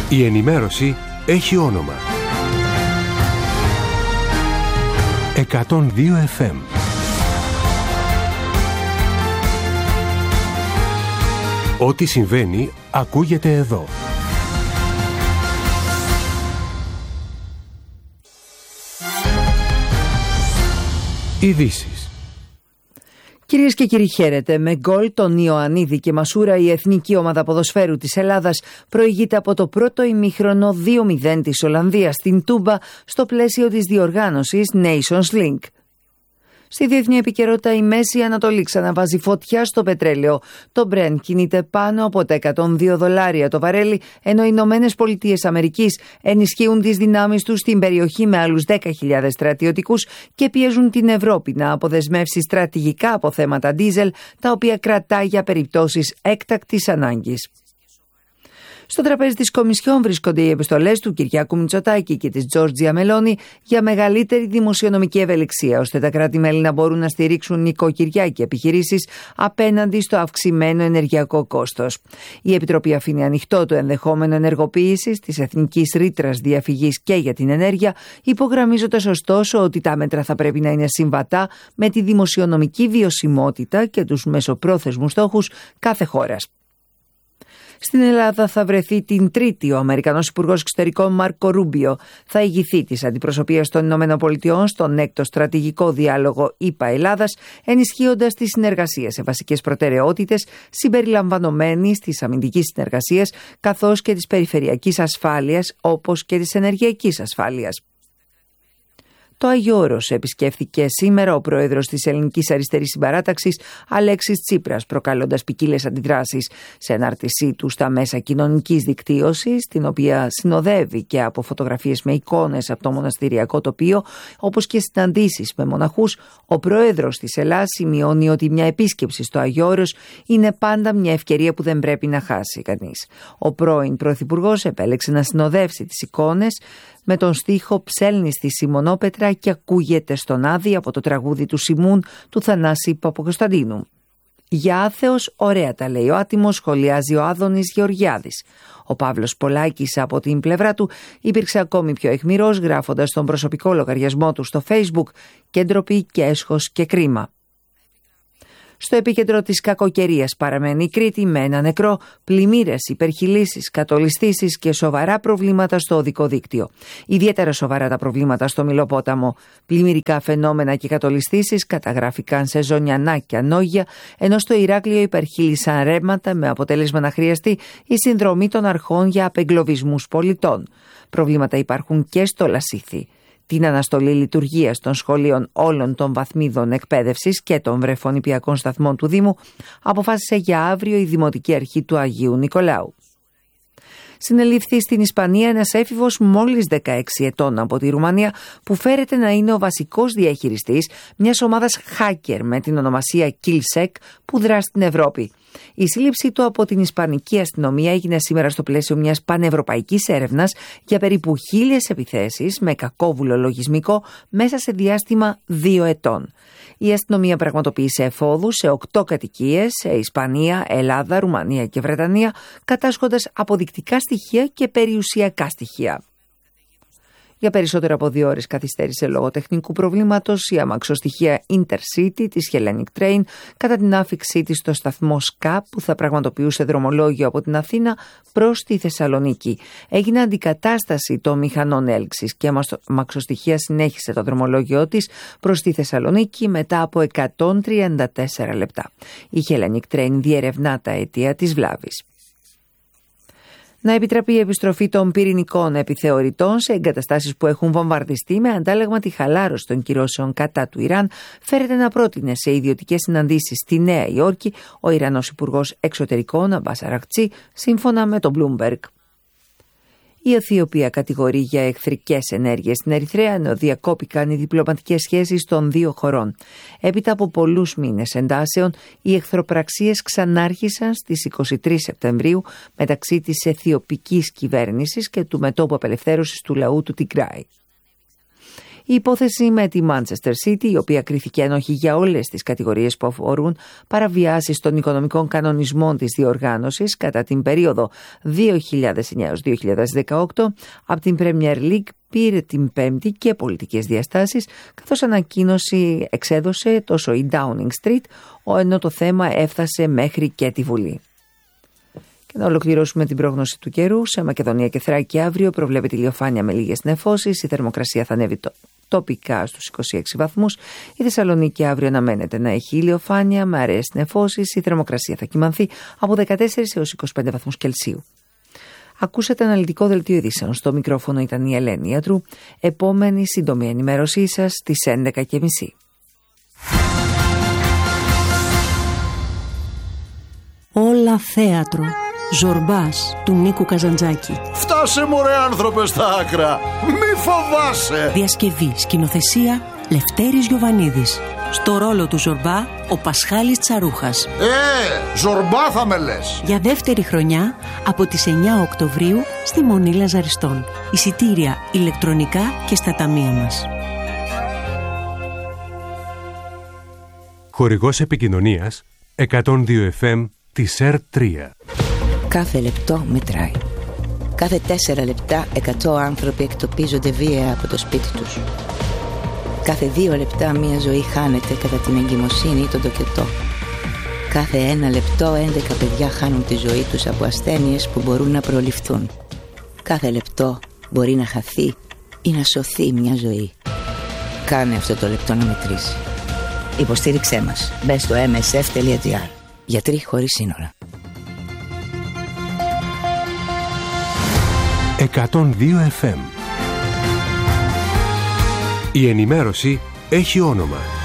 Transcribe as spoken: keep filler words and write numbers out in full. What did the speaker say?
Η ενημέρωση έχει όνομα. εκατόν δύο εφ εμ. Ό,τι συμβαίνει ακούγεται εδώ. Ειδήσεις. Κυρίες και κύριοι, χαίρετε. Με γκολ τον Ιωαννίδη και Μασούρα, η εθνική ομάδα ποδοσφαίρου της Ελλάδας προηγείται από το πρώτο ημίχρονο δύο μηδέν της Ολλανδίας στην Τούμπα στο πλαίσιο της διοργάνωσης Nations League. Στη διεθνή επικαιρότητα, η Μέση Ανατολή ξαναβάζει φωτιά στο πετρέλαιο. Το Brent κινείται πάνω από τα εκατόν δύο δολάρια το βαρέλι, ενώ οι Ηνωμένες Πολιτείες Αμερικής ενισχύουν τις δυνάμεις τους στην περιοχή με άλλους δέκα χιλιάδες στρατιωτικούς και πιέζουν την Ευρώπη να αποδεσμεύσει στρατηγικά αποθέματα ντίζελ, τα οποία κρατά για περιπτώσεις έκτακτης ανάγκης. Στο τραπέζι της Κομισιόν βρίσκονται οι επιστολές του Κυριάκου Μητσοτάκη και της Τζόρτζια Μελόνι για μεγαλύτερη δημοσιονομική ευελιξία, ώστε τα κράτη-μέλη να μπορούν να στηρίξουν νοικοκυριά και επιχειρήσεις απέναντι στο αυξημένο ενεργειακό κόστος. Η Επιτροπή αφήνει ανοιχτό το ενδεχόμενο ενεργοποίησης της εθνικής ρήτρας διαφυγής και για την ενέργεια, υπογραμμίζοντας ωστόσο ότι τα μέτρα θα πρέπει να είναι συμβατά με τη δημοσιονομική βιωσιμότητα και τους μεσοπρόθεσμους στόχους κάθε χώρας. Στην Ελλάδα θα βρεθεί την Τρίτη ο Αμερικανός Υπουργός Εξωτερικών Μάρκο Ρούμπιο. Θα ηγηθεί της αντιπροσωπείας των ΗΠΑ στον έκτο στρατηγικό διάλογο ΗΠΑ Ελλάδας, ενισχύοντας τη συνεργασία σε βασικές προτεραιότητες συμπεριλαμβανομένης της αμυντικής συνεργασίας καθώς και της περιφερειακής ασφάλειας, όπως και της ενεργειακής ασφάλειας. Το Άγιο Όρος επισκέφθηκε σήμερα ο πρόεδρος της Ελληνικής Αριστερής Συμπαράταξης, Αλέξης Τσίπρας, προκαλώντας ποικίλες αντιδράσεις. Σε ανάρτησή του στα μέσα κοινωνικής δικτύωσης, την οποία συνοδεύει και από φωτογραφίες με εικόνες από το μοναστηριακό τοπίο, όπως και συναντήσεις με μοναχούς, ο πρόεδρος της Ελλάδας σημειώνει ότι μια επίσκεψη στο Άγιο Όρος είναι πάντα μια ευκαιρία που δεν πρέπει να χάσει κανείς. Ο πρώην πρωθυπουργός επέλεξε να συνοδεύσει τις εικόνες με τον στίχο «Ψέλνει στη Σιμονόπετρα και ακούγεται στον Άδη» από το τραγούδι του Σιμούν του Θανάση Παπακοσταντίνου. «Για άθεος, ωραία τα λέει ο άτιμος», σχολιάζει ο Άδωνης Γεωργιάδης. Ο Παύλος Πολάκης από την πλευρά του υπήρξε ακόμη πιο αιχμηρός, γράφοντας στον προσωπικό λογαριασμό του στο Facebook «Και ντροπή και έσχος και κρίμα». Στο επίκεντρο της κακοκαιρίας παραμένει η Κρήτη με ένα νεκρό, πλημμύρες, υπερχειλήσεις, κατολιστήσεις και σοβαρά προβλήματα στο οδικό δίκτυο. Ιδιαίτερα σοβαρά τα προβλήματα στο Μηλοπόταμο. Πλημμυρικά φαινόμενα και κατολιστήσεις καταγράφηκαν σε Ζωνιανά και Ανόγια, ενώ στο Ηράκλειο υπερχείλησαν ρεύματα με αποτέλεσμα να χρειαστεί η συνδρομή των αρχών για απεγκλωβισμούς πολιτών. Προβλήματα υπάρχουν και στο Λασίθι. Την αναστολή λειτουργίας των σχολείων όλων των βαθμίδων εκπαίδευσης και των βρεφονιπιακών σταθμών του Δήμου αποφάσισε για αύριο η Δημοτική Αρχή του Αγίου Νικολάου. Συνελήφθη στην Ισπανία ένας έφηβος μόλις δεκαέξι ετών από τη Ρουμανία που φέρεται να είναι ο βασικός διαχειριστής μιας ομάδας hacker με την ονομασία Killsec που δρά στην Ευρώπη. Η σύλληψή του από την Ισπανική αστυνομία έγινε σήμερα στο πλαίσιο μιας πανευρωπαϊκής έρευνας για περίπου χίλιες επιθέσεις με κακόβουλο λογισμικό μέσα σε διάστημα δύο ετών. Η αστυνομία πραγματοποίησε εφόδους σε οκτώ κατοικίες σε Ισπανία, Ελλάδα, Ρουμανία και Βρετανία, κατάσχοντας αποδεικτικά στοιχεία και περιουσιακά στοιχεία. Για περισσότερο από δύο ώρες καθυστέρησε λόγω τεχνικού προβλήματος η αμαξοστοιχεία Intercity της Hellenic Train κατά την άφιξή της στο σταθμό ΣΚΑ που θα πραγματοποιούσε δρομολόγιο από την Αθήνα προς τη Θεσσαλονίκη. Έγινε αντικατάσταση των μηχανών έλξης και η αμαξοστοιχεία συνέχισε το δρομολόγιο της προς τη Θεσσαλονίκη μετά από εκατόν τριάντα τέσσερα λεπτά. Η Hellenic Train διερευνά τα αιτία της βλάβης. Να επιτραπεί η επιστροφή των πυρηνικών επιθεωρητών σε εγκαταστάσεις που έχουν βομβαρδιστεί με αντάλλαγμα τη χαλάρωση των κυρώσεων κατά του Ιράν, φέρεται να πρότεινε σε ιδιωτικές συναντήσεις στη Νέα Υόρκη ο Ιρανός Υπουργός Εξωτερικών Αμπάς Αρακτσί, σύμφωνα με τον Bloomberg. Η Αιθιοπία κατηγορεί για εχθρικές ενέργειες στην Ερυθρέα, ενώ διακόπηκαν οι διπλωματικές σχέσεις των δύο χωρών. Έπειτα από πολλούς μήνες εντάσεων, οι εχθροπραξίες ξανάρχισαν στις είκοσι τρεις Σεπτεμβρίου μεταξύ της αιθιοπικής κυβέρνησης και του μετώπου απελευθέρωσης του λαού του Τιγκράι. Η υπόθεση με τη Manchester City, η οποία κρίθηκε ένοχη για όλες τις κατηγορίες που αφορούν παραβιάσεις των οικονομικών κανονισμών της διοργάνωσης κατά την περίοδο δύο χιλιάδες εννιά έως δύο χιλιάδες δεκαοκτώ από την Premier League, πήρε την Πέμπτη και πολιτικές διαστάσεις, καθώς ανακοίνωση εξέδωσε τόσο η Downing Street, ενώ το θέμα έφτασε μέχρι και τη Βουλή. Και να ολοκληρώσουμε την πρόγνωση του καιρού. Σε Μακεδονία και Θράκη αύριο προβλέπεται ηλιοφάνεια με λίγες νεφώσεις. Η θερμοκρασία θα ανέβει τοπικά στους είκοσι έξι βαθμούς. Η Θεσσαλονίκη αύριο αναμένεται να έχει ηλιοφάνεια με αραιές νεφώσεις. Η θερμοκρασία θα κυμανθεί από δεκατέσσερις έως είκοσι πέντε βαθμούς Κελσίου. Ακούσατε αναλυτικό δελτίο ειδήσεων. Στο μικρόφωνο ήταν η Ελένη Ιατρού. Επόμενη σύντομη ενημέρωσή σας στις έντεκα και μισή. Όλα θέατρο. Ζορμπάς του Νίκου Καζαντζάκη. Φτάσε μωρέ άνθρωπε στα άκρα. Μη φοβάσαι. Διασκευή, σκηνοθεσία Λευτέρης Γιοβανίδης. Στο ρόλο του Ζορμπά ο Πασχάλης Τσαρούχας. Ε, Ζορμπά θα με λες. Για δεύτερη χρονιά από τις εννιά Οκτωβρίου στη Μονή Λαζαριστών. Εισιτήρια ηλεκτρονικά και στα ταμεία μας. Χορηγός επικοινωνίας εκατόν δύο εφ εμ της ΕΡ τρία. Κάθε λεπτό μετράει. Κάθε τέσσερα λεπτά εκατό άνθρωποι εκτοπίζονται βία από το σπίτι τους. Κάθε δύο λεπτά μία ζωή χάνεται κατά την εγκυμοσύνη ή τον τοκετό. Κάθε ένα λεπτό έντεκα παιδιά χάνουν τη ζωή τους από ασθένειες που μπορούν να προληφθούν. Κάθε λεπτό μπορεί να χαθεί ή να σωθεί μια ζωή. Κάνε αυτό το λεπτό να μετρήσει. Υποστήριξέ μας. Μπες στο εμ ες εφ τελεία τζι άρ. Γιατροί χωρίς σύνορα. εκατόν δύο εφ εμ. Η ενημέρωση έχει όνομα.